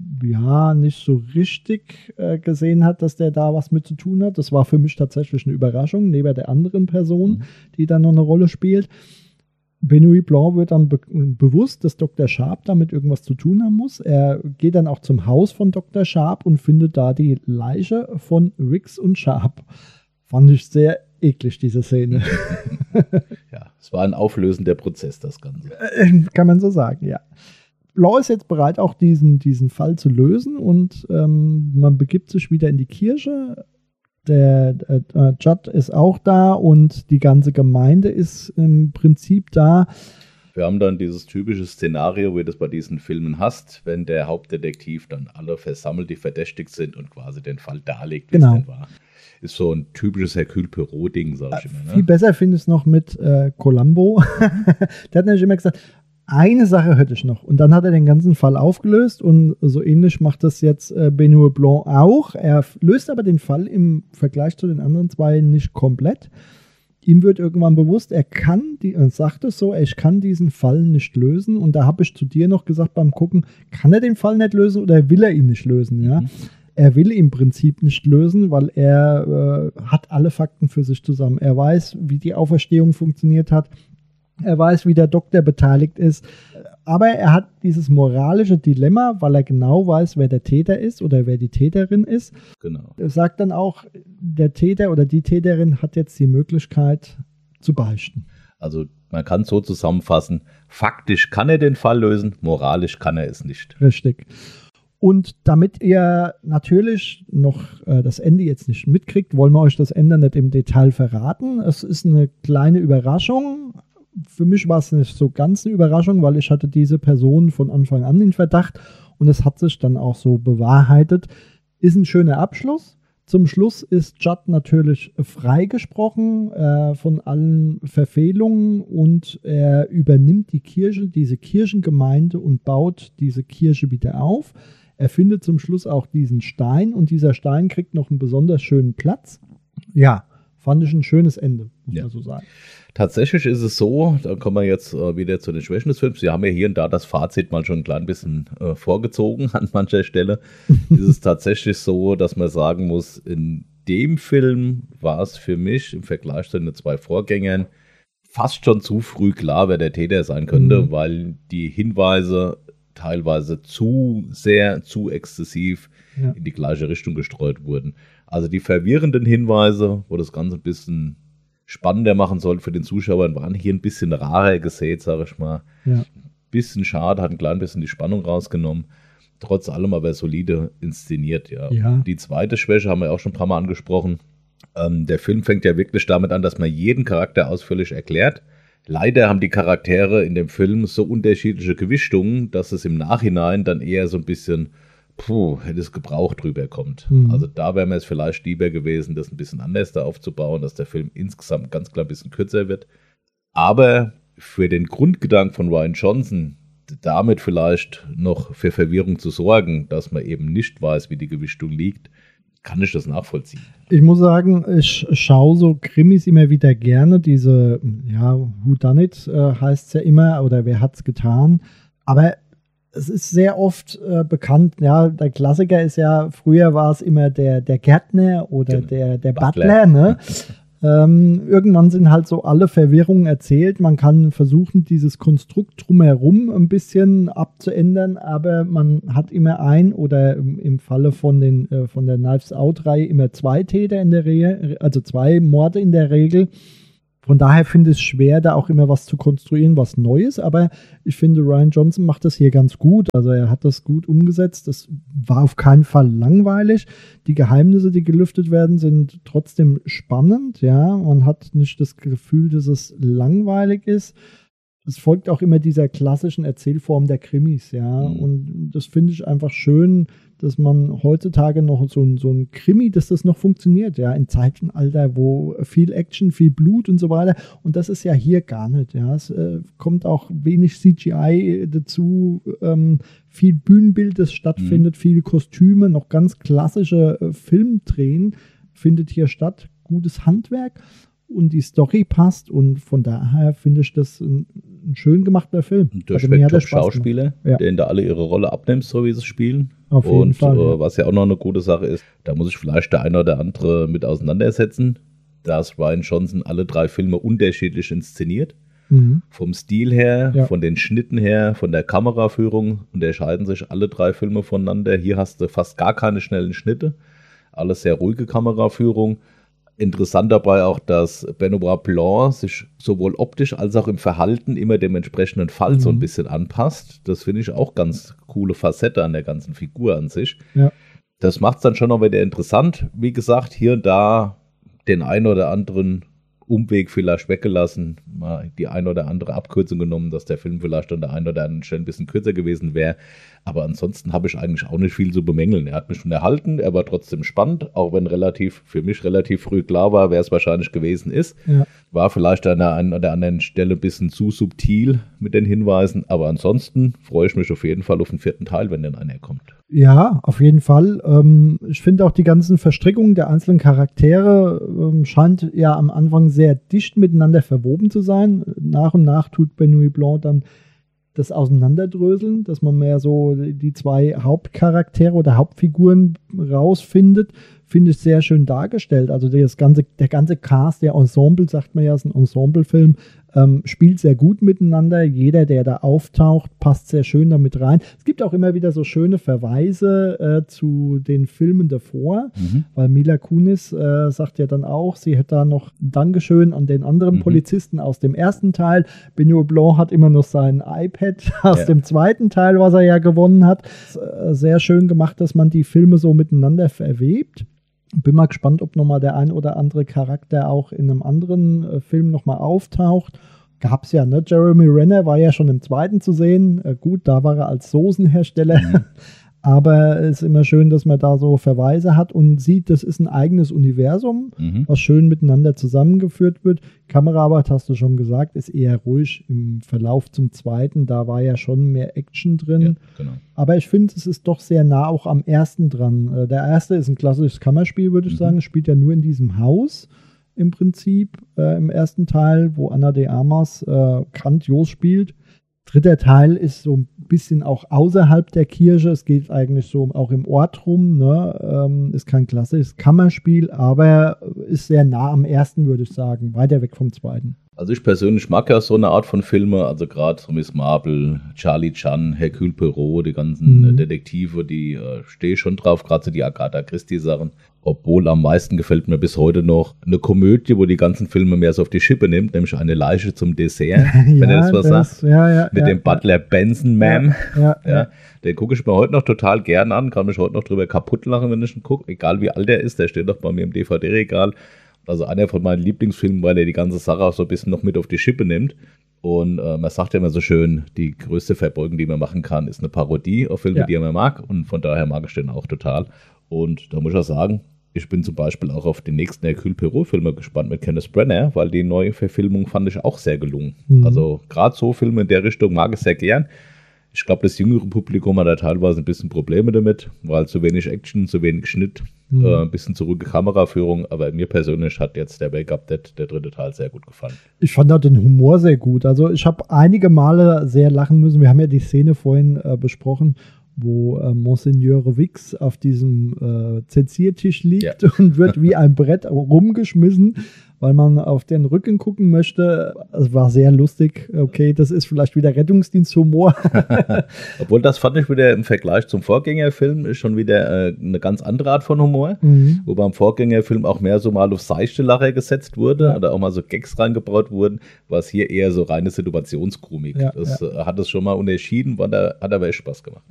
ja nicht so richtig äh, gesehen hat, dass der da was mit zu tun hat. Das war für mich tatsächlich eine Überraschung, neben der anderen Person, mhm. die dann noch eine Rolle spielt. Benoit Blanc wird dann be- bewusst, dass Doktor Sharp damit irgendwas zu tun haben muss. Er geht dann auch zum Haus von Doktor Sharp und findet da die Leiche von Wicks und Sharp. Fand ich sehr eklig, diese Szene.
Ja, es war ein auflösender Prozess, das Ganze.
Kann man so sagen, ja. Blanc ist jetzt bereit, auch diesen, diesen Fall zu lösen und ähm, man begibt sich wieder in die Kirche. Der äh, Judd ist auch da und die ganze Gemeinde ist im Prinzip da.
Wir haben dann dieses typische Szenario, wie du das bei diesen Filmen hast, wenn der Hauptdetektiv dann alle versammelt, die verdächtig sind und quasi den Fall darlegt, wie
genau.
es denn war. Ist so ein typisches Hercule Poirot-Ding, sag ich
äh,
immer. Ne?
Viel besser finde ich es noch mit äh, Columbo. Der hat nämlich immer gesagt, eine Sache hätte ich noch. Und dann hat er den ganzen Fall aufgelöst und so ähnlich macht das jetzt äh, Benoit Blanc auch. Er f- löst aber den Fall im Vergleich zu den anderen zwei nicht komplett. Ihm wird irgendwann bewusst, er kann, die, er sagt es so, ich kann diesen Fall nicht lösen. Und da habe ich zu dir noch gesagt beim Gucken, kann er den Fall nicht lösen oder will er ihn nicht lösen? Ja? Mhm. Er will im Prinzip nicht lösen, weil er äh, hat alle Fakten für sich zusammen. Er weiß, wie die Auferstehung funktioniert hat. Er weiß, wie der Doktor beteiligt ist. Aber er hat dieses moralische Dilemma, weil er genau weiß, wer der Täter ist oder wer die Täterin ist.
Genau.
Er sagt dann auch, der Täter oder die Täterin hat jetzt die Möglichkeit zu beichten.
Also man kann so zusammenfassen, faktisch kann er den Fall lösen, moralisch kann er es nicht.
Richtig. Und damit ihr natürlich noch äh, das Ende jetzt nicht mitkriegt, wollen wir euch das Ende nicht im Detail verraten. Es ist eine kleine Überraschung. Für mich war es nicht so ganz eine Überraschung, weil ich hatte diese Person von Anfang an in Verdacht und es hat sich dann auch so bewahrheitet. Ist ein schöner Abschluss. Zum Schluss ist Judd natürlich freigesprochen äh, von allen Verfehlungen und er übernimmt die Kirche, diese Kirchengemeinde und baut diese Kirche wieder auf. Er findet zum Schluss auch diesen Stein und dieser Stein kriegt noch einen besonders schönen Platz. Ja, fand ich ein schönes Ende, muss
ja.
man so sagen.
Tatsächlich ist es so, da kommen wir jetzt äh, wieder zu den Schwächen des Films. Sie haben ja hier und da das Fazit mal schon ein klein bisschen äh, vorgezogen an mancher Stelle. Ist es tatsächlich so, dass man sagen muss, in dem Film war es für mich im Vergleich zu den zwei Vorgängern fast schon zu früh klar, wer der Täter sein könnte, mhm. weil die Hinweise teilweise zu sehr, zu exzessiv ja. in die gleiche Richtung gestreut wurden. Also die verwirrenden Hinweise, wo das Ganze ein bisschen spannender machen soll für den Zuschauer, waren hier ein bisschen rarer gesät, sage ich mal. Ja. Bisschen schade, hat ein klein bisschen die Spannung rausgenommen. Trotz allem aber solide inszeniert, ja.
ja.
Die zweite Schwäche haben wir auch schon ein paar Mal angesprochen. Ähm, der Film fängt ja wirklich damit an, dass man jeden Charakter ausführlich erklärt. Leider haben die Charaktere in dem Film so unterschiedliche Gewichtungen, dass es im Nachhinein dann eher so ein bisschen puh, hätte es gebraucht drüber kommt. Mhm. Also da wäre mir es vielleicht lieber gewesen, das ein bisschen anders da aufzubauen, dass der Film insgesamt ganz klar ein bisschen kürzer wird. Aber für den Grundgedanken von Rian Johnson, damit vielleicht noch für Verwirrung zu sorgen, dass man eben nicht weiß, wie die Gewichtung liegt, kann ich das nachvollziehen.
Ich muss sagen, ich schaue so Krimis immer wieder gerne. Diese, ja, Who Done It äh, heißt es ja immer, oder wer hat's getan. Aber es ist sehr oft äh, bekannt, ja, der Klassiker ist ja, früher war es immer der, der Gärtner oder genau. der, der Butler, Butler ne? ähm, irgendwann sind halt so alle Verwirrungen erzählt. Man kann versuchen, dieses Konstrukt drumherum ein bisschen abzuändern, aber man hat immer ein oder im, im Falle von, den, äh, von der Knives Out-Reihe immer zwei Täter in der Regel, also zwei Morde in der Regel. Von daher finde ich es schwer, da auch immer was zu konstruieren, was Neues. Aber ich finde, Rian Johnson macht das hier ganz gut. Also er hat das gut umgesetzt. Das war auf keinen Fall langweilig. Die Geheimnisse, die gelüftet werden, sind trotzdem spannend. Ja, man hat nicht das Gefühl, dass es langweilig ist. Es folgt auch immer dieser klassischen Erzählform der Krimis. Ja, mhm. und das finde ich einfach schön, dass man heutzutage noch so ein, so ein Krimi, dass das noch funktioniert, ja, im Zeitalter, wo viel Action, viel Blut und so weiter. Und das ist ja hier gar nicht, ja. Es äh, kommt auch wenig C G I dazu, ähm, viel Bühnenbild, das stattfindet, mhm. viele Kostüme, noch ganz klassische äh, Filmdrehen findet hier statt, gutes Handwerk. Und die Story passt und von daher finde ich das ein, ein schön gemachter Film.
Durchweg also Top-Schauspieler, ja. denen da alle ihre Rolle abnehmen, so wie sie spielen.
Auf jeden
und
Fall,
äh,
ja.
was ja auch noch eine gute Sache ist, da muss ich vielleicht der eine oder andere mit auseinandersetzen, dass Rian Johnson alle drei Filme unterschiedlich inszeniert. Mhm. Vom Stil her, ja. von den Schnitten her, von der Kameraführung unterscheiden sich alle drei Filme voneinander. Hier hast du fast gar keine schnellen Schnitte, alles sehr ruhige Kameraführung. Interessant dabei auch, dass Benoit Blanc sich sowohl optisch als auch im Verhalten immer dem entsprechenden Fall mhm. so ein bisschen anpasst. Das finde ich auch ganz coole Facette an der ganzen Figur an sich.
Ja.
Das macht es dann schon noch wieder interessant. Wie gesagt, hier und da den einen oder anderen Umweg vielleicht weggelassen, mal die ein oder andere Abkürzung genommen, dass der Film vielleicht an der einen oder anderen Stelle ein bisschen kürzer gewesen wäre. Aber ansonsten habe ich eigentlich auch nicht viel zu bemängeln. Er hat mich schon erhalten, er war trotzdem spannend, auch wenn relativ für mich relativ früh klar war, wer es wahrscheinlich gewesen ist.
Ja.
War vielleicht an der einen oder anderen Stelle ein bisschen zu subtil mit den Hinweisen, aber ansonsten freue ich mich auf jeden Fall auf den vierten Teil, wenn denn einer kommt.
Ja, auf jeden Fall. Ähm, ich finde auch die ganzen Verstrickungen der einzelnen Charaktere ähm, scheint ja am Anfang sehr dicht miteinander verwoben zu sein. Nach und nach tut Benoit Blanc dann das Auseinanderdröseln, dass man mehr so die zwei Hauptcharaktere oder Hauptfiguren rausfindet. finde ich, sehr schön dargestellt. Also das ganze, der ganze Cast, der Ensemble, sagt man ja, ist ein Ensemble-Film, ähm, spielt sehr gut miteinander. Jeder, der da auftaucht, passt sehr schön damit rein. Es gibt auch immer wieder so schöne Verweise äh, zu den Filmen davor, mhm. weil Mila Kunis äh, sagt ja dann auch, sie hätte da noch ein Dankeschön an den anderen mhm. Polizisten aus dem ersten Teil. Benoit Blanc hat immer noch sein iPad aus ja. dem zweiten Teil, was er ja gewonnen hat. Sehr schön gemacht, dass man die Filme so miteinander verwebt. Bin mal gespannt, ob nochmal der ein oder andere Charakter auch in einem anderen äh, Film nochmal auftaucht. Gab es ja, ne? Jeremy Renner war ja schon im zweiten zu sehen. Äh, gut, da war er als Soßenhersteller. Mhm. Aber es ist immer schön, dass man da so Verweise hat und sieht, das ist ein eigenes Universum, mhm. was schön miteinander zusammengeführt wird. Kameraarbeit, hast du schon gesagt, ist eher ruhig im Verlauf zum zweiten. Da war ja schon mehr Action drin. Ja, genau. Aber ich finde, es ist doch sehr nah auch am ersten dran. Der erste ist ein klassisches Kammerspiel, würde ich mhm. sagen. Es spielt ja nur in diesem Haus im Prinzip äh, im ersten Teil, wo Ana de Armas äh, grandios spielt. Dritter Teil ist so ein bisschen auch außerhalb der Kirche. Es geht eigentlich so auch im Ort rum. Ne? Ähm, ist kein klassisches Kammerspiel, aber ist sehr nah am ersten, würde ich sagen. Weiter weg vom zweiten.
Also ich persönlich mag ja so eine Art von Filme. Also gerade so Miss Marple, Charlie Chan, Hercule Poirot, die ganzen mhm. Detektive, die äh, stehe schon drauf. Gerade so die Agatha Christie-Sachen. Obwohl am meisten gefällt mir bis heute noch eine Komödie, wo die ganzen Filme mehr so auf die Schippe nimmt, nämlich Eine Leiche zum Dessert,
ja,
wenn ihr das was
das,
sagt.
Ja, ja,
mit
ja,
dem Butler ja. Benson Ma'am.
Ja, ja,
ja, ja. Den gucke ich mir heute noch total gern an, kann mich heute noch drüber kaputt lachen, wenn ich ihn gucke. Egal wie alt er ist, der steht noch bei mir im D V D-Regal. Also einer von meinen Lieblingsfilmen, weil er die ganze Sache auch so ein bisschen noch mit auf die Schippe nimmt. Und äh, man sagt ja immer so schön, die größte Verbeugung, die man machen kann, ist eine Parodie auf Filme, ja. die man mag. Und von daher mag ich den auch total. Und da muss ich auch sagen, ich bin zum Beispiel auch auf den nächsten Hercule Poirot-Filme gespannt mit Kenneth Branagh, weil die neue Verfilmung fand ich auch sehr gelungen. Mhm. Also gerade so Filme in der Richtung mag ich sehr gern. Ich glaube, das jüngere Publikum hat da teilweise ein bisschen Probleme damit, weil zu wenig Action, zu wenig Schnitt, mhm. äh, ein bisschen zu ruhige Kameraführung. Aber mir persönlich hat jetzt der Wake Up Dead, der dritte Teil, sehr gut gefallen.
Ich fand auch den Humor sehr gut. Also ich habe einige Male sehr lachen müssen. Wir haben ja die Szene vorhin äh, besprochen, wo äh, Monseigneur Wix auf diesem äh, Zensiertisch liegt ja. und wird wie ein Brett rumgeschmissen, weil man auf den Rücken gucken möchte. Es war sehr lustig. Okay, das ist vielleicht wieder Rettungsdiensthumor.
Obwohl, das fand ich wieder im Vergleich zum Vorgängerfilm schon wieder äh, eine ganz andere Art von Humor, mhm. wo beim Vorgängerfilm auch mehr so mal auf seichte Lacher gesetzt wurde ja. oder auch mal so Gags reingebaut wurden, was hier eher so reine Situationskomik. Ja, das ja. hat es schon mal unterschieden, war da, hat aber echt Spaß gemacht.